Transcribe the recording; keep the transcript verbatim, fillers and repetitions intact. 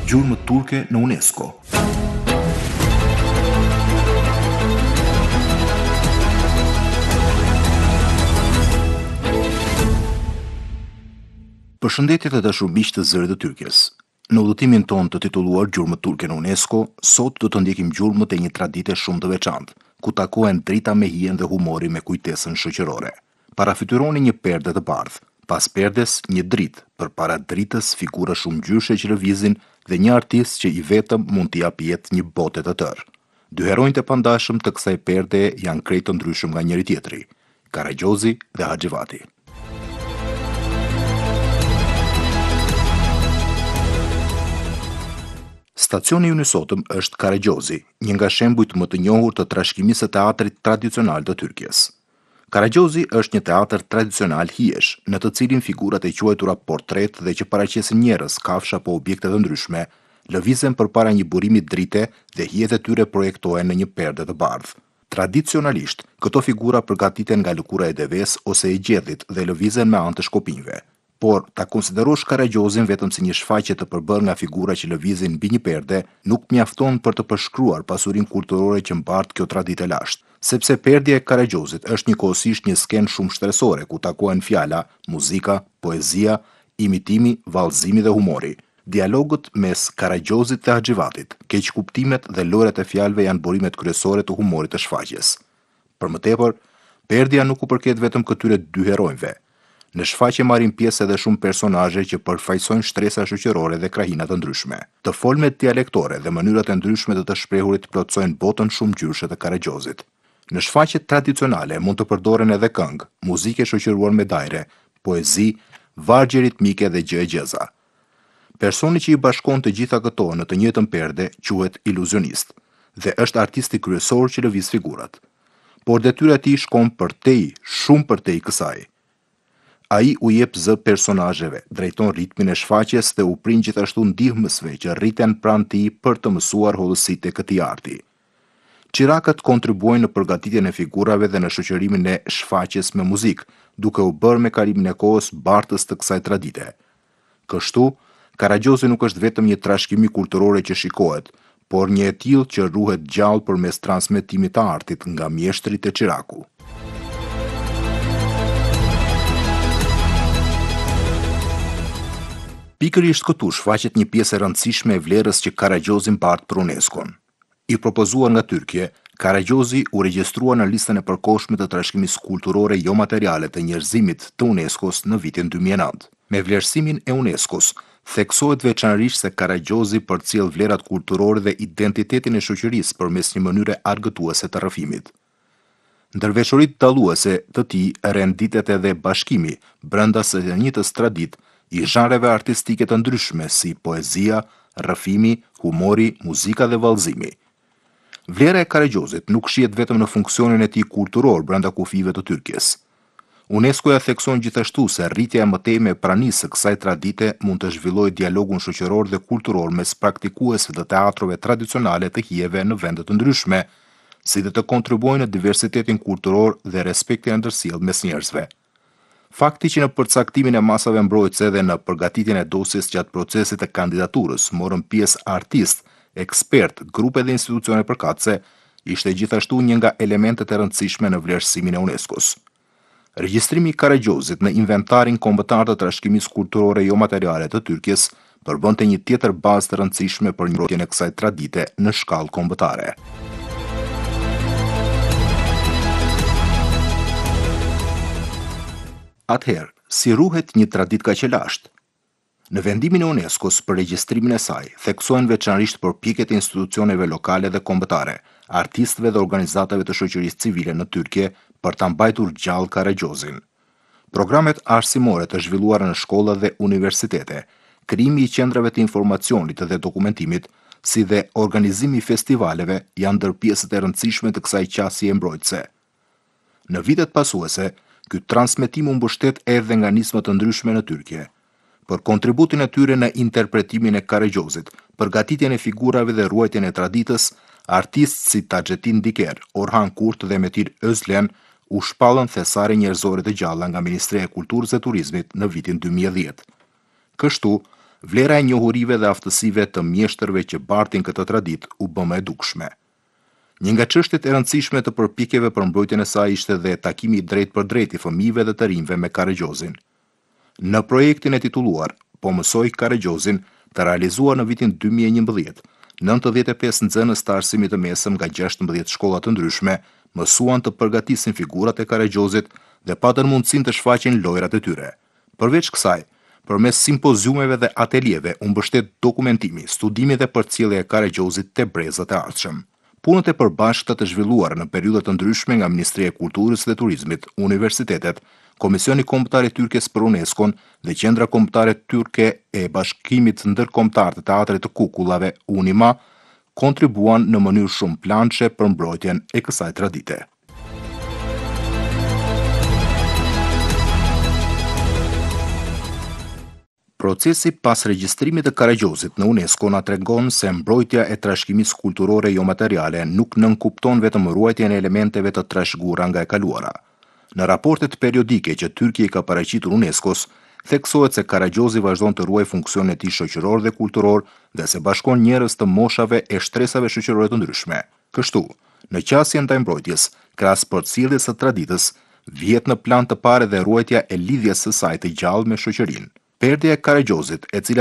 Gjurmët turke në UNESCO. Përshëndetje të dashur miq të Zërit të Tyrkjes. Në udhëtimin ton të titulluar Gjurmët turke në UNESCO, sot do të ndjekim gjurmët e një tradite shumë të veçantë, ku takohen drita me hijen dhe humori me kujtesën shoqërore. Parafytyroni një perde të bardhë, pas perdes një dritë, përpara dritës figura shumë ngjyrshe që lëvizin dhe një artist që i vetëm mund t'i jap jetë një bote të tërë. Dy heronjtë e pandashëm të kësaj perde janë krejt të ndryshëm nga njëri tjetri, Karagjozi dhe Haxhivati. Stacioni ynë i sotëm është Karagjozi, një nga shembujt më të njohur të trashëgimisë së teatrit tradicional të Tyrkjes. Karagjozi është një teatr tradicional hijesh, në të cilin figurat e quajtura portret dhe që paraqesin njerëz, kafsha apo objekte të ndryshme, lëvizen përpara një burimi drite dhe hijet e tyre projektohen në një perde të bardhë. Tradicionalisht, këto figura përgatiten nga lëkura e deves ose e gjedhit dhe lëvizen me anë të shkopinjve. Por, ta konsiderosh Karagjozin vetëm si një shfaqje të përbërë nga figura që lëvizin mbi një perde, nuk mjafton për të përshkruar pasurinë kulturore që mbart kjo traditë e lashtë, sepse perdja e Karagjozit është njëkohësisht një skenë shumë shtresore ku takohen fjala, muzika, poezia, imitimi, vallëzimi dhe humori. Dialogët mes Karagjozit dhe Haxhivatit, keqkuptimet dhe lojrat e fjalëve janë burimet kryesore të humorit të shfaqjes. Për më tepër, perdja nuk u përket vetëm këtyre dy heronjve. Në shfaqje marrin pjesë edhe shumë personazhe që përfaqësojnë shtresa shoqërore dhe krahina të ndryshme. Të folmet dialektore dhe mënyrat e ndryshme të të shprehurit plotësojnë botën shumë ngjyrshe të Karagjozit. Në shfaqjet tradicionale mund të përdoren edhe këngë, muzikë e shoqëruar me dajre, poezi, vargje ritmike dhe gjë e gjëza. Personi që i bashkon të gjitha këto në të njëjtën perde quhet iluzionist dhe është artisti kryesor që lëviz figurat. Por detyra e tij shkon përtej, shumë përtej kësaj. Ai u jep zë personazheve, drejton ritmin e shfaqjes dhe u prin gjithashtu ndihmësve që rriten pranë tij për të mësuar hollësitë e këtij arti. Qirakët kontribuojnë në përgatitjen e figurave dhe në shoqërimin e shfaqjes me muzikë, duke u bërë me kalimin e kohës bartës të kësaj tradite. Kështu, Karagjozi nuk është vetëm një trashëgimi kulturore që shikohet, por një e tillë që ruhet gjallë përmes transmetimit të artit nga mjeshtrit e Qiraku. Pikërisht këtu shfaqet një pjesë e rëndësishme e vlerës që Karagjozi mbart për UNESCO-n. I propozuar nga Tyrkia, Karagjozi u regjistrua në listën e përkohshme të trashëgimisë kulturore jo materiale të njerëzimit të UNESCO-s në vitin dy mijë e nëntë. Me vlerësimin e UNESCO-s, theksohet veçanërisht se Karagjozi përcjell vlerat kulturore dhe identitetin e shoqërisë përmes një mënyre argëtuese të rrëfimit. Ndërveçoritë dalluese të tij renditet edhe bashkimi brenda së njëjtës tradite i zhanreve artistike të ndryshme si poezia, rrëfimi, humori, muzika dhe vallëzimi. Vlera e Karagjozit nuk shihet vetëm në funksionin e tij kulturor brenda kufive të Tyrkjes. UNESCO-ja thekson gjithashtu se rritja e mëtejme e pranisë së kësaj tradite mund të zhvillojë dialogun shoqëror dhe kulturor mes praktikuesve të teatrove tradicionale të hijeve në vende të ndryshme, si dhe të kontribuojnë në diversitetin kulturor dhe respektin e ndërsjellë mes njerëzve. Fakti që në përcaktimin e masave mbrojtëse dhe në përgatitjen e dosjes gjatë procesit të kandidaturës morën pjesë artist, ekspert, grupe dhe institucione përkatëse, ishte gjithashtu një nga elementet e rëndësishme në vlerësimin e UNESCO-s. Regjistrimi i Karagjozit në inventarin kombëtar të trashëgimisë kulturore jo materiale të Tyrkjes përbënte një tjetër bazë të rëndësishme për njohjen e kësaj tradite në shkallë kombëtare. Atëherë, si ruhet një traditë kaq e lashtë? Në vendimin e UNESCO-s për regjistrimin e saj, theksohen veçanërisht përpjekjet e institucioneve lokale dhe kombëtare, artistëve dhe organizatave të shoqërisë civile në Tyrkje për ta mbajtur gjallë Karagjozin. Programet arsimore të zhvilluara në shkolla dhe universitete, krijimi i qendrave të informacionit dhe dokumentimit, si dhe organizimi i festivaleve janë ndër pjesët e rëndësishme të kësaj qasje mbrojtëse. Në vitet pasuese, ky transmetim u mbështet edhe nga nisma të ndryshme në Tyrkje. Për kontributin e tyre në interpretimin e Karagjozit, përgatitjen e figurave dhe ruajtjen e traditës, artistë si Taxhetin Diker, Orhan Kurt dhe Metin Özlen u shpallën thesare njerëzore të gjalla nga Ministria e Kulturës dhe Turizmit në vitin dy mijë e dhjetë. Kështu, vlera e njohurive dhe aftësive të mjeshtërve që bartin këtë traditë u bë më e dukshme. Një nga çështjet e rëndësishme të përpjekjeve për mbrojtjen e saj ishte dhe takimi i drejt për drejt i fëmijëve dhe të rinjve me Karajgjozin. Në projektin e titulluar Po mësoj Karajgjozin, të realizuar në vitin dy mijë e njëmbëdhjetë, nëntëdhjetë e pesë nxënës të arsimit të mesëm nga gjashtëmbëdhjetë shkolla të ndryshme mësuan të përgatisin figurat e Karajgjozit dhe patën mundësinë të shfaqin lojrat e tyre. Përveç kësaj, përmes simpoziumeve dhe ateljeve u mbështet dokumentimi, studimi dhe përcjellja e Karajgjozit te brezat e ardhshëm. Punët e përbashkëta të zhvilluara në periudha të ndryshme nga Ministria e Kulturës dhe Turizmit, universitetet, Komisioni Kombëtar i Tyrkes për UNESCO-n dhe Qendra Kombëtare Tyrke e Bashkimit Ndërkombëtar të Teatrit të Kukullave, UNIMA, kontribuan në mënyrë shumë plançe për mbrojtjen e kësaj tradite. Procesi pas regjistrimit të Karajgjozit në UNESCO na tregon se mbrojtja e trashëgimisë kulturore jo materiale nuk nënkupton vetëm ruajtjen e elementeve të trashëguara nga e kaluara. Në raportet periodike që Tyrkia i ka paraqitur UNESCO-s, theksohet se Karajgjozi vazhdon të ruaj funksionin e tij shoqëror dhe kulturor dhe se bashkon njerëz të moshave e shtresave shoqërore të ndryshme. Kështu, në qasjen ndaj mbrojtjes, krahas përcjelljes së traditës, vjet në plan të parë dhe ruajtja e lidhjes së saj të gjallë me shoqërinë. Perdja e Karajgjozit, e cila